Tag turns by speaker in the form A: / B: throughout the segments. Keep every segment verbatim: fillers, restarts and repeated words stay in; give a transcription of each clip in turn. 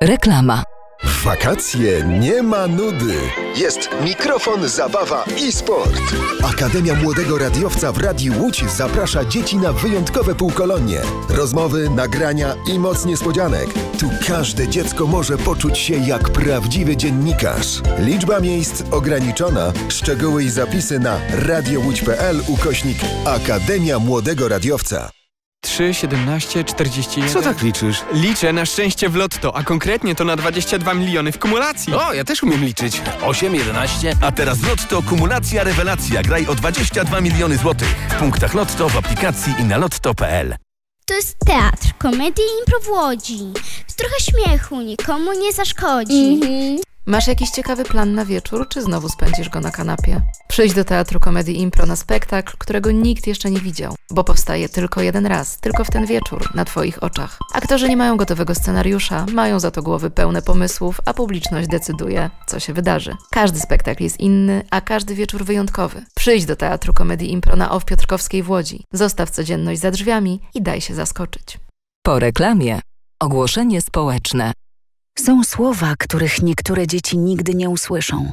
A: Reklama.
B: W wakacje nie ma nudy. Jest mikrofon, zabawa i sport. Akademia Młodego Radiowca w Radiu Łódź zaprasza dzieci na wyjątkowe półkolonie. Rozmowy, nagrania i moc niespodzianek. Tu każde dziecko może poczuć się jak prawdziwy dziennikarz. Liczba miejsc ograniczona. Szczegóły i zapisy na radiowódź.pl ukośnik Akademia Młodego Radiowca.
C: trzy, siedemnaście, czterdzieści jeden.
D: Co tak liczysz?
C: Liczę na szczęście w lotto, a konkretnie to na dwadzieścia dwa miliony w kumulacji.
D: O, ja też umiem liczyć.
E: osiem, jedenaście. A teraz Lotto kumulacja rewelacja. Graj o dwadzieścia dwa miliony złotych. W punktach Lotto, w aplikacji i na lotto kropka p l.
F: To jest teatr, komedii i impro w Łodzi. Trochę śmiechu nikomu nie zaszkodzi.
G: Mm-hmm. Masz jakiś ciekawy plan na wieczór, czy znowu spędzisz go na kanapie? Przyjdź do Teatru Komedii Impro na spektakl, którego nikt jeszcze nie widział, bo powstaje tylko jeden raz, tylko w ten wieczór, na Twoich oczach. Aktorzy nie mają gotowego scenariusza, mają za to głowy pełne pomysłów, a publiczność decyduje, co się wydarzy. Każdy spektakl jest inny, a każdy wieczór wyjątkowy. Przyjdź do Teatru Komedii Impro na O W Piotrkowskiej w Łodzi. Zostaw codzienność za drzwiami i daj się zaskoczyć.
A: Po reklamie. Ogłoszenie społeczne.
H: Są słowa, których niektóre dzieci nigdy nie usłyszą.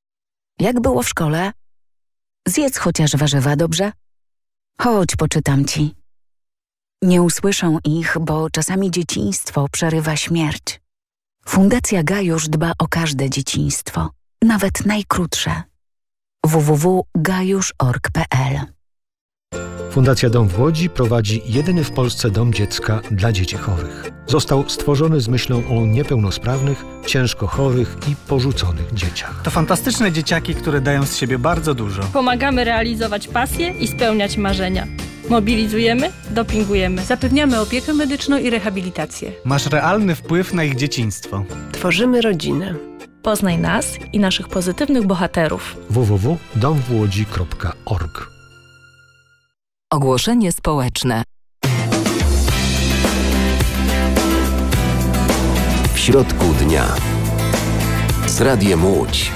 H: Jak było w szkole? Zjedz chociaż warzywa, dobrze? Chodź, poczytam ci. Nie usłyszą ich, bo czasami dzieciństwo przerywa śmierć. Fundacja Gajusz dba o każde dzieciństwo, nawet najkrótsze. w w w kropka gajusz kropka org kropka p l.
I: Fundacja Dom w Łodzi prowadzi jedyny w Polsce dom dziecka dla dzieci chorych. Został stworzony z myślą o niepełnosprawnych, ciężko chorych i porzuconych dzieciach.
J: To fantastyczne dzieciaki, które dają z siebie bardzo dużo.
K: Pomagamy realizować pasje i spełniać marzenia. Mobilizujemy, dopingujemy.
L: Zapewniamy opiekę medyczną i rehabilitację.
J: Masz realny wpływ na ich dzieciństwo.
L: Tworzymy rodzinę.
K: Poznaj nas i naszych pozytywnych bohaterów.
I: w w w kropka dom w łodzi kropka org.
A: Ogłoszenie społeczne.
M: W środku dnia z Radiem Łódź.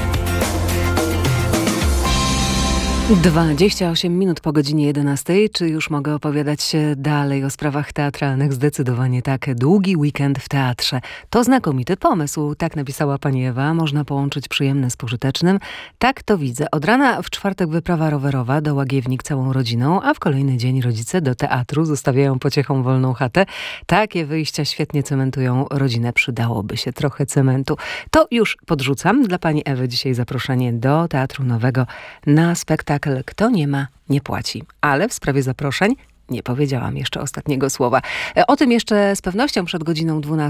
N: dwadzieścia osiem minut po godzinie jedenastej. Czy już mogę opowiadać się dalej o sprawach teatralnych? Zdecydowanie tak. Długi weekend w teatrze. To znakomity pomysł. Tak napisała pani Ewa. Można połączyć przyjemne z pożytecznym. Tak to widzę. Od rana w czwartek wyprawa rowerowa do Łagiewnik całą rodziną, a w kolejny dzień rodzice do teatru zostawiają pociechą wolną chatę. Takie wyjścia świetnie cementują rodzinę. Przydałoby się trochę cementu. To już podrzucam. Dla pani Ewy dzisiaj zaproszenie do Teatru Nowego na spektakl Kto nie ma, nie płaci. Ale w sprawie zaproszeń nie powiedziałam jeszcze ostatniego słowa. O tym jeszcze z pewnością przed godziną dwunastą.